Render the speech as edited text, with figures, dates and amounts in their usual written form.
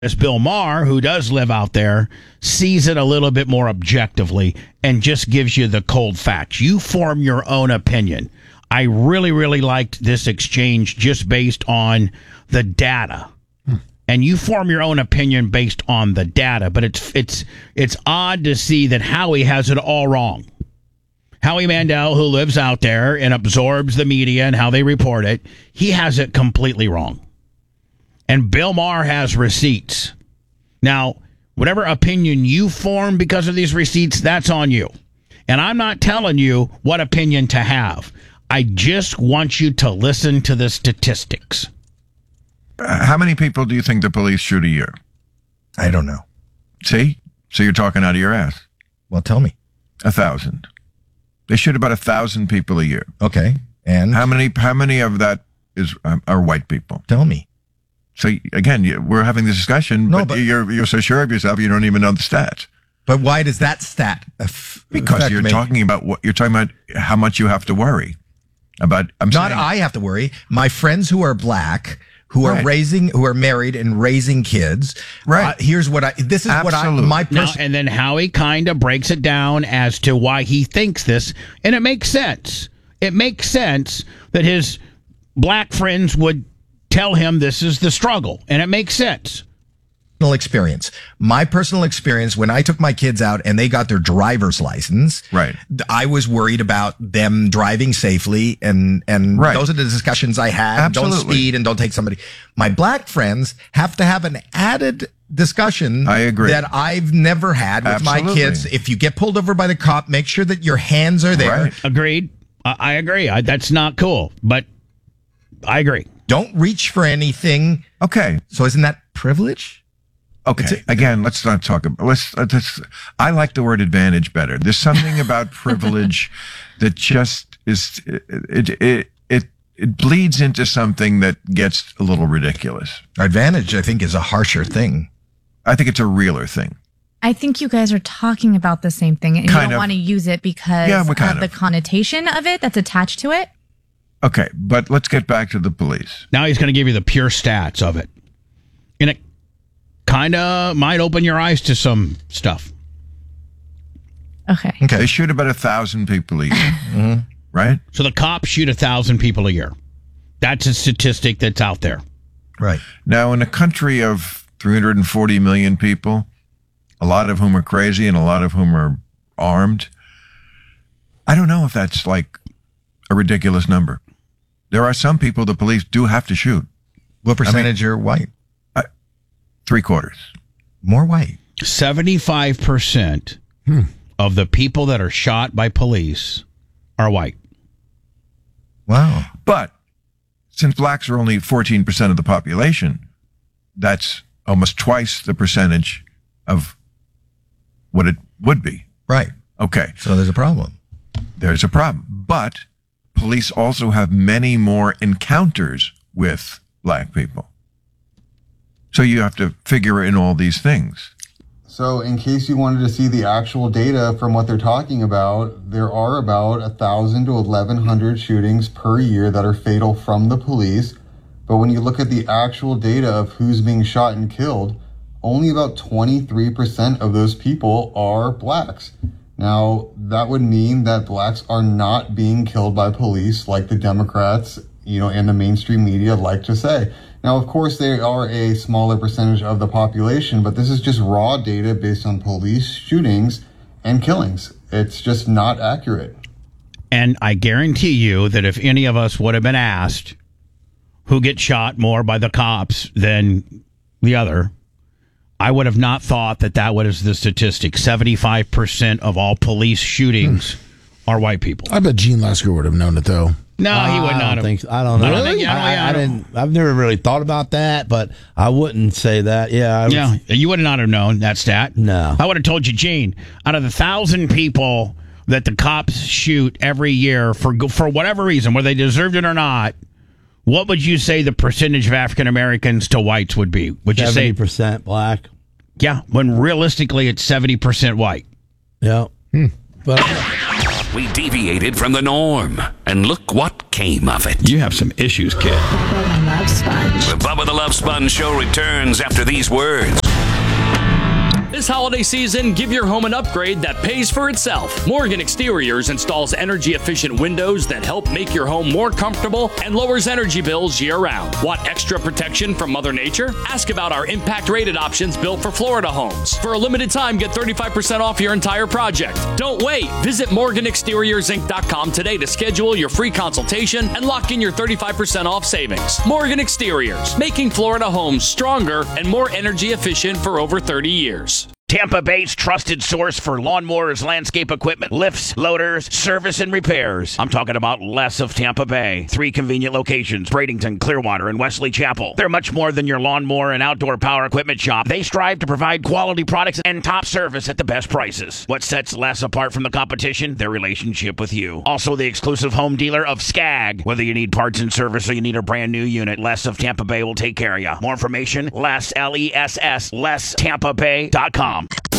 As Bill Maher, who does live out there, sees it a little bit more objectively and just gives you the cold facts. You form your own opinion. I really, really liked this exchange just based on the data. And you form your own opinion based on the data. But it's odd to see that Howie has it all wrong. Howie Mandel, who lives out there and absorbs the media and how they report it, he has it completely wrong. And Bill Maher has receipts. Now, whatever opinion you form because of these receipts, that's on you. And I'm not telling you what opinion to have. I just want you to listen to the statistics. How many people do you think the police shoot a year? I don't know. See? So you're talking out of your ass. Well, tell me. 1,000. They shoot about 1,000 people a year. Okay. And how many of that are white people? Tell me. So again, we're having this discussion, but you're so sure of yourself you don't even know the stats. But why does that stat because you're talking about how much you have to worry about. I have to worry. My friends who are black, who are married and raising kids. Right. And then Howie kind of breaks it down as to why he thinks this, and it makes sense. It makes sense that his black friends would tell him this is the struggle, and it makes sense. My personal experience, when I took my kids out and they got their driver's license, right, I was worried about them driving safely, and those are the discussions I had. Absolutely. Don't speed and don't take somebody. My black friends have to have an added discussion. I agree. That I've never had with my kids. If you get pulled over by the cop, make sure that your hands are there. Right. Agreed. I agree. That's not cool, but I agree. Don't reach for anything. Okay. So isn't that privilege? Okay. Again, let's not talk about. I like the word advantage better. There's something about privilege that just is. It bleeds into something that gets a little ridiculous. Advantage, I think, is a harsher thing. I think it's a realer thing. I think you guys are talking about the same thing, and you don't want to use it because of the connotation of it that's attached to it. Okay, but let's get back to the police. Now he's going to give you the pure stats of it. And it kind of might open your eyes to some stuff. Okay. They shoot about 1,000 people a year, right? So the cops shoot 1,000 people a year. That's a statistic that's out there. Right. Now, in a country of 340 million people, a lot of whom are crazy and a lot of whom are armed, I don't know if that's like a ridiculous number. There are some people the police do have to shoot. What percentage are white? 3/4. More white. 75% of the people that are shot by police are white. Wow. But since blacks are only 14% of the population, that's almost twice the percentage of what it would be. Right. Okay. So there's a problem. There's a problem. But police also have many more encounters with black people. So you have to figure in all these things. So in case you wanted to see the actual data from what they're talking about, there are about 1,000 to 1,100 shootings per year that are fatal from the police. But when you look at the actual data of who's being shot and killed, only about 23% of those people are blacks. Now, that would mean that blacks are not being killed by police like the Democrats, and the mainstream media like to say. Now, of course, they are a smaller percentage of the population, but this is just raw data based on police shootings and killings. It's just not accurate. And I guarantee you that if any of us would have been asked who gets shot more by the cops than the other, I would have not thought that was the statistic. 75% of all police shootings are white people. I bet Gene Lasker would have known it, though. No, he would not have. I don't know. Really? I didn't. I've never really thought about that, but I wouldn't say that. Yeah, you would not have known that stat. No, I would have told you, Gene. Out of the 1,000 people that the cops shoot every year for whatever reason, whether they deserved it or not, what would you say the percentage of African Americans to whites would be? Would you say 70% black? Yeah, when realistically it's 70% white. Yeah. But we deviated from the norm, and look what came of it. You have some issues, kid. Love Sponge. The Bubba the Love Sponge Show returns after these words. This holiday season, give your home an upgrade that pays for itself. Morgan Exteriors installs energy-efficient windows that help make your home more comfortable and lowers energy bills year-round. Want extra protection from Mother Nature? Ask about our impact-rated options built for Florida homes. For a limited time, get 35% off your entire project. Don't wait. Visit MorganExteriorsInc.com today to schedule your free consultation and lock in your 35% off savings. Morgan Exteriors, making Florida homes stronger and more energy efficient for over 30 years. Tampa Bay's trusted source for lawnmowers, landscape equipment, lifts, loaders, service, and repairs. I'm talking about Les of Tampa Bay. 3 convenient locations, Bradenton, Clearwater, and Wesley Chapel. They're much more than your lawnmower and outdoor power equipment shop. They strive to provide quality products and top service at the best prices. What sets Les apart from the competition? Their relationship with you. Also the exclusive home dealer of Skag. Whether you need parts and service or you need a brand new unit, Les of Tampa Bay will take care of you. More information, Les, LESS, LessTampaBay.com.